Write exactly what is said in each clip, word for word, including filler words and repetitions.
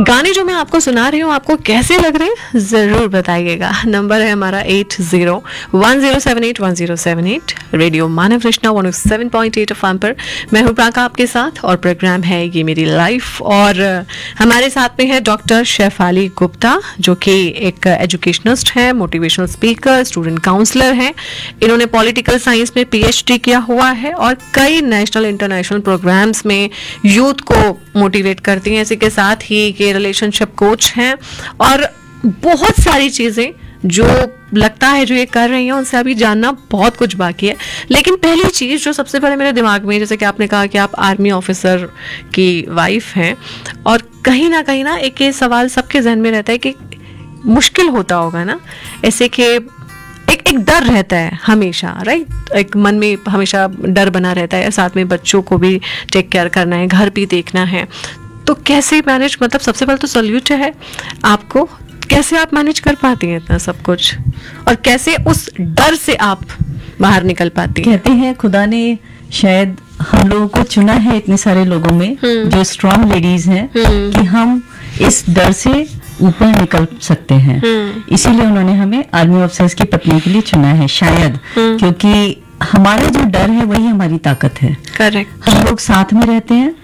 गाने जो मैं आपको सुना रही हूँ आपको कैसे लग रहे हैं जरूर बताइएगा। नंबर है हमारा eight zero one zero seven eight one zero seven eight. Radio मानव Krishna one O seven point eight F M पर मैं हूँ प्राका आपके साथ और प्रोग्राम है ये मेरी लाइफ। और हमारे साथ में है डॉक्टर शेफाली गुप्ता जो कि एक एजुकेशनिस्ट है, मोटिवेशनल स्पीकर, स्टूडेंट काउंसलर हैं। इन्होंने पॉलिटिकल साइंस में पीएचडी किया हुआ है और कई नेशनल इंटरनेशनल प्रोग्राम्स में यूथ को मोटिवेट करती हैं। इसी के साथ ही ये रिलेशनशिप कोच हैं और बहुत सारी चीजें जो लगता है जो ये कर रही हैं उनसे अभी जानना बहुत कुछ बाकी है। लेकिन पहली चीज जो सबसे पहले मेरे दिमाग में, जैसे कि आपने कहा कि आप आर्मी ऑफिसर की वाइफ हैं और कहीं ना कहीं ना एक ये सवाल सबके जहन में रहता है कि मुश्किल होता होगा ना ऐसे कि एक एक डर रहता है हमेशा, राइट? एक मन में हमेशा डर बना रहता है, साथ में बच्चों को भी टेक केयर करना है, घर भी देखना है। तो कैसे मैनेज, मतलब सबसे पहले तो सल्यूट है आपको, कैसे आप मैनेज कर पाती हैं इतना सब कुछ और कैसे उस डर से आप बाहर निकल पाती हैं? कहते हैं खुदा ने शायद हम लोगों को चुना है इतने सारे लोगों में जो स्ट्रॉन्ग लेडीज हैं कि हम इस डर से ऊपर निकल सकते हैं। इसीलिए उन्होंने हमें आर्मी ऑफिसर्स की पत्नी के लिए चुना है शायद, क्योंकि हमारा जो डर है वही हमारी ताकत है। करेक्ट। हम लोग साथ में रहते हैं,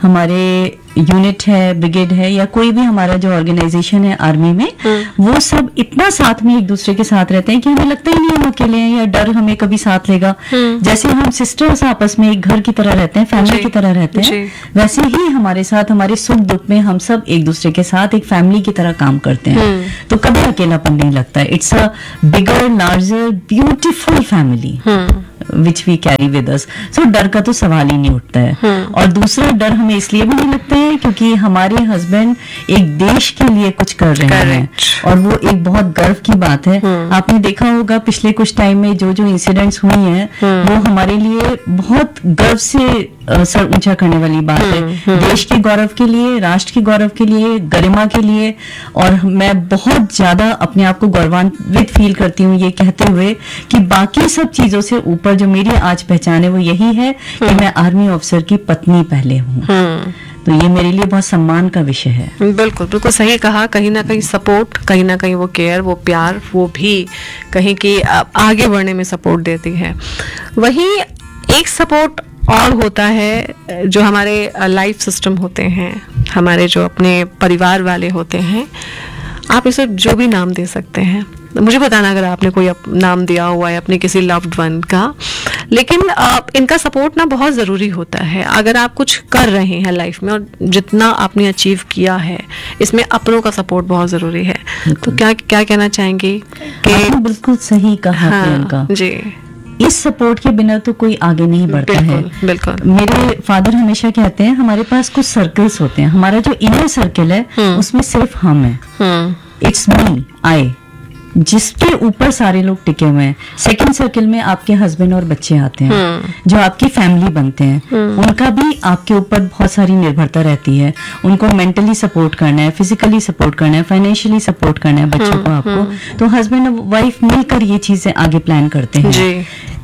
हमारे यूनिट है, ब्रिगेड है या कोई भी हमारा जो ऑर्गेनाइजेशन है आर्मी में, वो सब इतना साथ में एक दूसरे के साथ रहते हैं कि हमें लगता ही नहीं हम अकेले हैं या डर हमें कभी साथ लेगा। जैसे हम सिस्टर्स आपस में एक घर की तरह रहते हैं, फैमिली की तरह रहते हैं, वैसे ही हमारे साथ हमारे सुख दुख में हम सब एक दूसरे के साथ एक फैमिली की तरह काम करते हैं। तो कभी अकेलापन नहीं लगता। It's a bigger, larger, beautiful family which we carry with us. सो डर का तो सवाल ही नहीं उठता है। और दूसरा डर हमें इसलिए भी नहीं लगता है क्योंकि हमारे हस्बैंड एक देश के लिए कुछ कर रहे Correct. हैं और वो एक बहुत गर्व की बात है। आपने देखा होगा पिछले कुछ टाइम में जो जो इंसिडेंट्स हुई हैं वो हमारे लिए बहुत गर्व से सर ऊंचा करने वाली बात है। देश के गौरव के लिए, राष्ट्र के गौरव के लिए, गरिमा के लिए। और मैं बहुत ज्यादा अपने आप को गौरवान्वित फील करती हूँ ये कहते हुए कि बाकी सब चीजों से ऊपर जो मेरी आज पहचान है वो यही है कि मैं आर्मी ऑफिसर की पत्नी पहले हूँ। तो ये मेरे लिए बहुत सम्मान का विषय है। बिल्कुल बिल्कुल सही कहा। कहीं ना कहीं सपोर्ट, कहीं ना कहीं वो केयर, वो प्यार, वो भी कहीं की आगे बढ़ने में सपोर्ट देती है। वहीं एक सपोर्ट और होता है जो हमारे लाइफ सिस्टम होते हैं, हमारे जो अपने परिवार वाले होते हैं, आप इसे जो भी नाम दे सकते हैं, मुझे बताना अगर आपने कोई नाम दिया हुआ है अपने किसी लव्ड वन का। लेकिन आप इनका सपोर्ट ना बहुत ज़रूरी होता है। अगर आप कुछ कर रहे हैं लाइफ में और जितना आपने अचीव किया है, इसमें अपनों का सपोर्ट बहुत ज़रूरी है। तो क्या क्या कहना चाहेंगे कि बिल्कुल सही कहा हाँ, जी, इस सपोर्ट के बिना तो कोई आगे नहीं बढ़ता है। बिल्कुल। मेरे फादर हमेशा कहते हैं हमारे पास कुछ सर्कल्स होते हैं। हमारा जो इनर सर्कल है उसमें सिर्फ हम है, इट्स मी, आई, जिसके ऊपर सारे लोग टिके हुए हैं। सेकंड सर्कल में आपके हस्बैंड और बच्चे आते हैं जो आपकी फैमिली बनते हैं। उनका भी आपके ऊपर बहुत सारी निर्भरता रहती है। उनको मेंटली सपोर्ट करना है, फिजिकली सपोर्ट करना है, फाइनेंशियली सपोर्ट करना है बच्चों को आपको। तो हस्बैंड और वाइफ मिलकर ये चीजें आगे प्लान करते हैं। जी।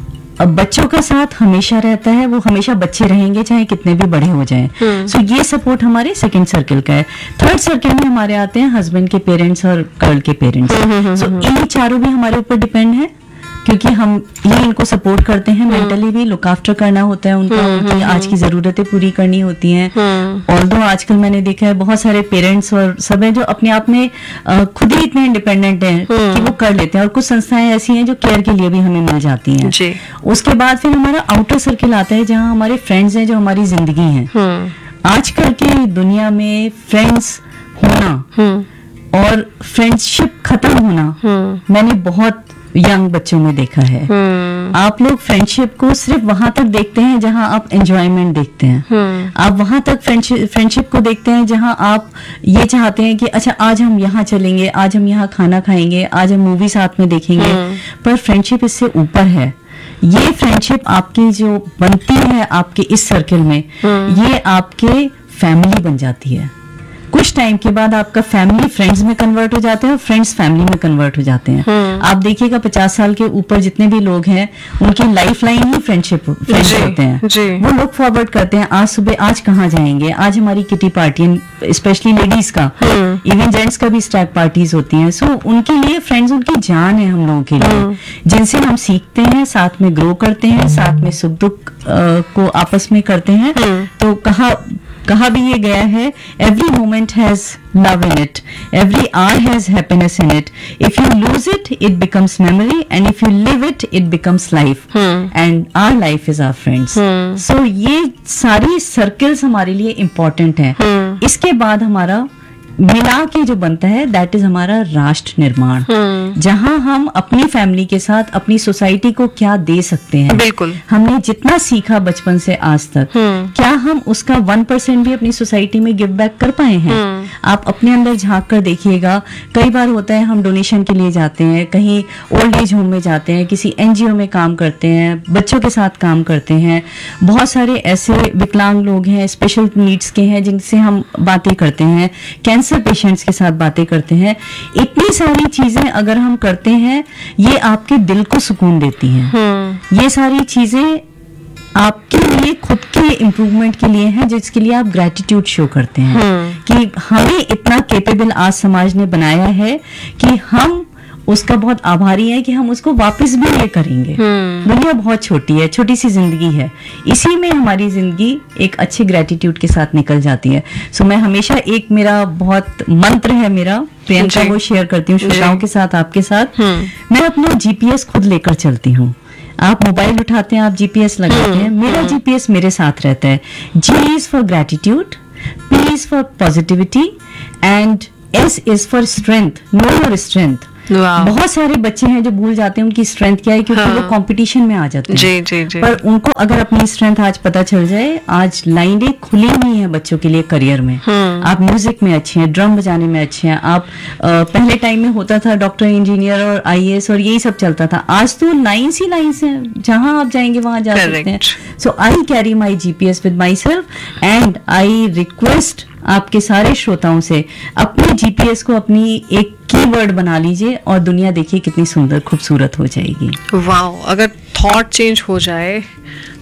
अब बच्चों का साथ हमेशा रहता है, वो हमेशा बच्चे रहेंगे चाहे कितने भी बड़े हो जाएं। सो so, ये सपोर्ट हमारे सेकंड सर्कल का है। थर्ड सर्कल में हमारे आते हैं हस्बैंड के पेरेंट्स और गर्ल के पेरेंट्स। सो so, ये चारों भी हमारे ऊपर डिपेंड है क्योंकि हम ये इनको सपोर्ट करते हैं, मेंटली भी लुक आफ्टर करना होता है उनका, उनकी आज की जरूरतें पूरी करनी होती हैं। ऑल्दो आजकल मैंने देखा है बहुत सारे पेरेंट्स और सब हैं जो अपने आप में खुद ही इतने इंडिपेंडेंट हैं कि वो कर लेते हैं। और कुछ संस्थाएं ऐसी हैं जो केयर के लिए भी हमें मिल जाती हैं। उसके बाद फिर हमारा आउटर सर्किल आता है जहाँ हमारे फ्रेंड्स हैं जो हमारी जिंदगी हैं। आजकल की दुनिया में फ्रेंड्स होना और फ्रेंडशिप खत्म होना मैंने बहुत यंग बच्चों में देखा है। hmm. आप लोग फ्रेंडशिप को सिर्फ वहां तक देखते हैं जहां आप एंजॉयमेंट देखते हैं। hmm. आप वहां तक फ्रेंडशिप फ्रेंडशिप को देखते हैं जहां आप ये चाहते हैं कि अच्छा आज हम यहाँ चलेंगे, आज हम यहाँ खाना खाएंगे, आज हम मूवी साथ में देखेंगे। hmm. पर फ्रेंडशिप इससे ऊपर है। ये फ्रेंडशिप आपकी जो बनती है आपके इस सर्कल में, hmm. ये आपके फैमिली बन जाती है। कुछ टाइम के बाद आपका फैमिली फ्रेंड्स में कन्वर्ट हो जाते हैं और फ्रेंड्स फैमिली में कन्वर्ट हो जाते हैं। आप देखिएगा पचास साल के ऊपर जितने भी लोग हैं उनकी लाइफ लाइन ही फ्रेंडशिप फ्रेंड्स जी, होते हैं। जी। वो लुक फॉरवर्ड करते हैं, आज सुबह आज कहाँ जाएंगे, आज हमारी किटी पार्टी, स्पेशली लेडीज का, इवन जेंट्स का भी स्टैग पार्टीज होती हैं। सो उनके लिए फ्रेंड्स उनकी जान है हम लोगों के लिए, जिनसे हम सीखते हैं, साथ में ग्रो करते हैं, साथ में सुख दुख अ, को आपस में करते हैं। तो कहा कहा भी ये गया है, every moment has love in it, every hour has happiness in it, if you lose it it becomes memory, and if you live it it becomes life, and our life is our friends. सो ये सारी circles हमारे लिए important हैं। इसके बाद हमारा मिला के जो बनता है दैट इज हमारा राष्ट्र निर्माण, जहां हम अपनी फैमिली के साथ अपनी सोसाइटी को क्या दे सकते हैं। बिल्कुल। हमने जितना सीखा बचपन से आज तक, क्या हम उसका वन परसेंट भी अपनी सोसाइटी में गिव बैक कर पाए हैं? आप अपने अंदर झांक कर देखिएगा। कई बार होता है हम डोनेशन के लिए जाते हैं, कहीं ओल्ड एज होम में जाते हैं, किसी एनजीओ में काम करते हैं, बच्चों के साथ काम करते हैं। बहुत सारे ऐसे विकलांग लोग हैं, स्पेशल नीड्स के हैं, जिनसे हम बातें करते हैं, कैंसर पेशेंट्स के साथ बातें करते हैं। इतनी सारी चीजें अगर हम करते हैं, ये आपके दिल को सुकून देती हैं। ये सारी चीजें आपके लिए खुद के इम्प्रूवमेंट के लिए हैं, जिसके लिए आप ग्रेटिट्यूड शो करते हैं कि हमें इतना कैपेबल आज समाज ने बनाया है कि हम उसका बहुत आभारी है कि हम उसको वापस भी ये करेंगे। दुनिया बहुत छोटी है, छोटी सी जिंदगी है, इसी में हमारी जिंदगी एक अच्छे ग्रेटिट्यूड के साथ निकल जाती है। सो मैं हमेशा एक मेरा बहुत मंत्र है मेरा, प्रियंका, वो शेयर करती हूँ श्रोताओं के साथ, आपके साथ। मैं अपना जीपीएस खुद लेकर चलती हूँ। आप मोबाइल उठाते हैं, आप जीपीएस लगाते हैं, मेरा जीपीएस मेरे साथ रहता है। जी is for gratitude, P is for positivity, and S is for strength. Know your strength. बहुत सारे बच्चे हैं जो भूल जाते हैं उनकी स्ट्रेंथ क्या है, क्योंकि हाँ। वो कंपटीशन में आ जाते हैं। जी, जी, जी। पर उनको अगर अपनी स्ट्रेंथ आज पता चल जाए, आज लाइनें खुली हुई हैं बच्चों के लिए करियर में। आप म्यूजिक में अच्छे हैं, ड्रम बजाने में अच्छे हैं, आप आ, पहले टाइम में होता था डॉक्टर, इंजीनियर और आईएएस और यही सब चलता था। आज तो लाइन्स ही लाइन्स हैं, जहां आप जाएंगे वहां जा सकते हैं। सो I carry my GPS with my self, and I request आपके सारे श्रोताओं से अपने जीपीएस को अपनी एक कीवर्ड बना लीजिए और दुनिया देखिए कितनी सुंदर खूबसूरत हो जाएगी। वाओ, अगर थॉट चेंज हो जाए